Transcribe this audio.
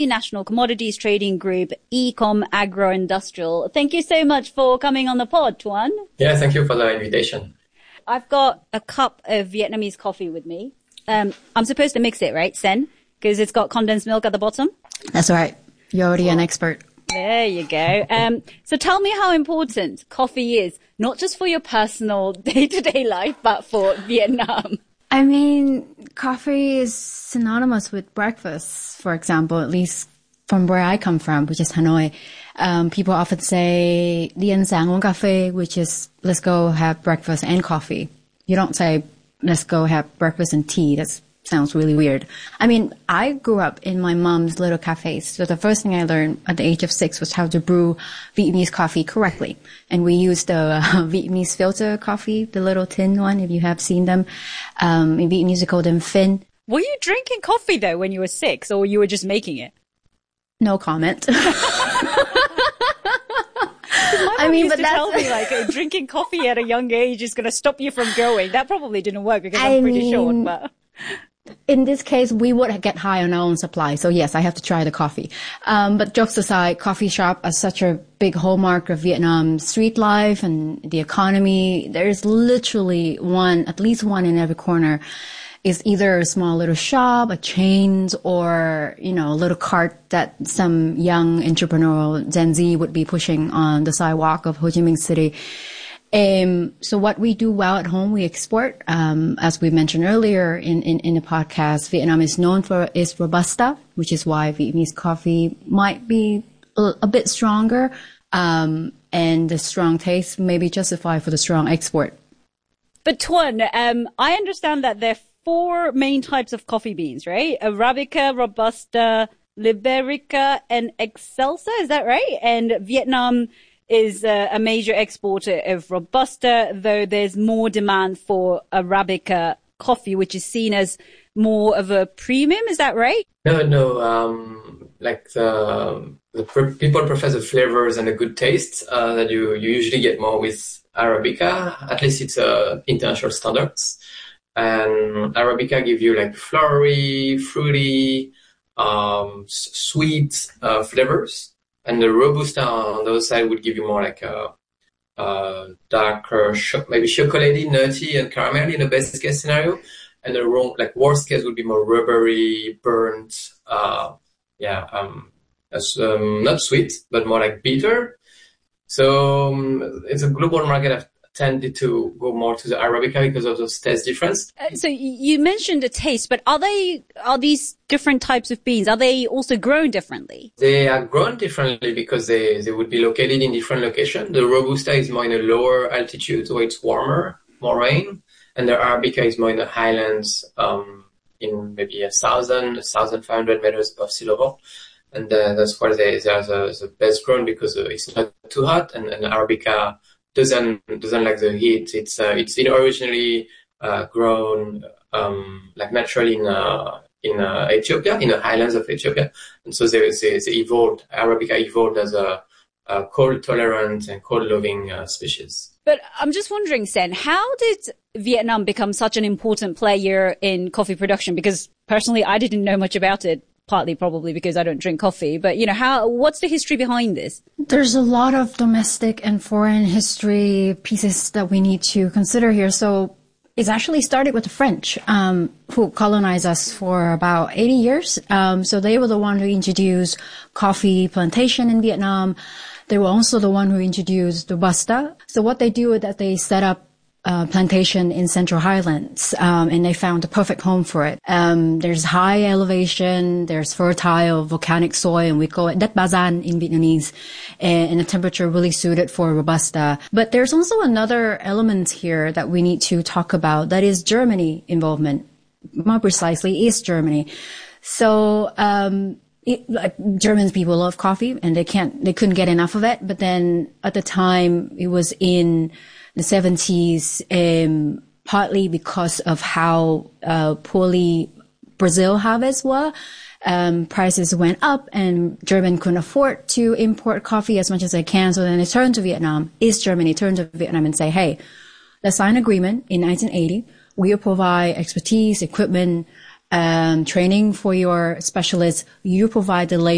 National Commodities Trading Group, Ecom Agro-Industrial. Thank you so much for coming on the pod, Tuan. Yeah, thank you for the invitation. I've got a cup of Vietnamese coffee with me. I'm supposed to mix it, right, Sen? Because it's got condensed milk at the bottom. That's right. You're already an expert. There you go. So tell me how important coffee is, not just for your personal day-to-day life, but for Vietnam. I mean, coffee is synonymous with breakfast, for example, at least from where I come from, which is Hanoi. People often say, đi ăn sáng uống cà phê, which is, let's go have breakfast and coffee. You don't say, let's go have breakfast and tea. That sounds really weird. I mean, I grew up in my mom's little cafes. So the first thing I learned at the age of 6 was how to brew Vietnamese coffee correctly. And we used the Vietnamese filter coffee, the little tin one, if you have seen them. In Vietnamese, we call them phin. Were you drinking coffee, though, when you were 6, or you were just making it? No comment. I mean, but that's tell me like drinking coffee at a young age is going to stop you from growing. That probably didn't work because I'm pretty short. But in this case, we would get high on our own supply. So yes, I have to try the coffee. But jokes aside, coffee shop is such a big hallmark of Vietnam's street life and the economy. There's literally at least one in every corner. Is either a small little shop, a chains, or, a little cart that some young entrepreneurial Gen Z would be pushing on the sidewalk of Ho Chi Minh City. So what we do well at home, we export. As we mentioned earlier in the podcast, Vietnam is known for its Robusta, which is why Vietnamese coffee might be a bit stronger. And the strong taste may be justified for the strong export. But Tuan, I understand that there are 4 main types of coffee beans, right? Arabica, Robusta, Liberica, and Excelsa. Is that right? And Vietnam is a major exporter of Robusta, though there's more demand for Arabica coffee, which is seen as more of a premium. Is that right? No. People prefer the flavors and the good taste that you usually get more with Arabica. At least it's international standards. And Arabica give you like flowery, fruity, sweet flavors. And the Robusta on the other side would give you more like a darker, maybe chocolatey, nutty, and caramel in the best case scenario. And the worst case would be more rubbery, burnt, not sweet, but more like bitter. So it's a global market. I've tended to go more to the Arabica because of those taste difference. So you mentioned the taste, but are these different types of beans, are they also grown differently? They are grown differently because they would be located in different locations. The Robusta is more in a lower altitude, so it's warmer, more rain. And the Arabica is more in the highlands, in maybe 1,500 meters above sea level. And that's where they are the best grown because it's not too hot, and Arabica doesn't like the heat. It's originally grown naturally in Ethiopia, in the highlands of Ethiopia, and so they evolved. Arabica evolved as a cold tolerant and cold loving species. But I'm just wondering, Sen, how did Vietnam become such an important player in coffee production? Because personally, I didn't know much about it. Partly probably because I don't drink coffee, but what's the history behind this? There's a lot of domestic and foreign history pieces that we need to consider here. So it's actually started with the French, who colonized us for about 80 years. So they were the one who introduced coffee plantation in Vietnam. They were also the one who introduced Robusta. So what they do is that they set up plantation in Central Highlands, and they found the perfect home for it. There's high elevation, there's fertile volcanic soil, and we call it Dat Ba Gian in Vietnamese, and the temperature really suited for Robusta. But there's also another element here that we need to talk about, that is Germany involvement. More precisely, East Germany. So, German people love coffee, and they couldn't get enough of it. But then at the time, it was in the 70s, partly because of how poorly Brazil harvests were. Prices went up, and Germany couldn't afford to import coffee as much as they can. So then they turned to Vietnam. East Germany turned to Vietnam and say, hey, let's sign an agreement in 1980. We'll provide expertise, equipment, training for your specialists. You provide the labor.